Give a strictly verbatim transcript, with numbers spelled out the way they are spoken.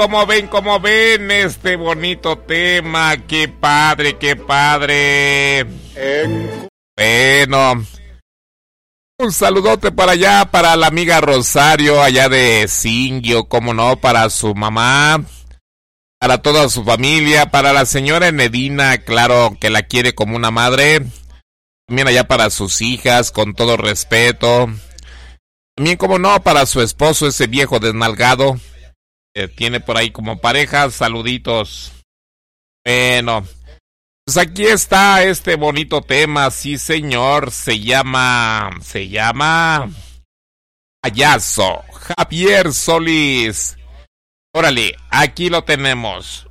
Como ven, como ven este bonito tema, qué padre, qué padre. Bueno, un saludote para allá, para la amiga Rosario, allá de Singio, como no, para su mamá, para toda su familia, para la señora Enedina, claro que la quiere como una madre, también allá para sus hijas, con todo respeto, también como no, para su esposo, ese viejo desnalgado, que tiene por ahí como pareja, saluditos. Bueno, pues aquí está este bonito tema, sí señor, se llama, se llama Payaso, Javier Solís. Órale, aquí lo tenemos.